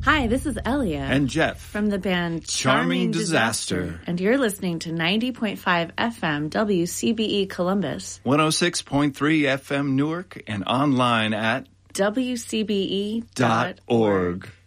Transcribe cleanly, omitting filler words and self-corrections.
Hi, this is Elia. And Jeff. From the band Charming Disaster. And you're listening to 90.5 FM WCBE Columbus. 106.3 FM Newark and online at WCBE.org. .org.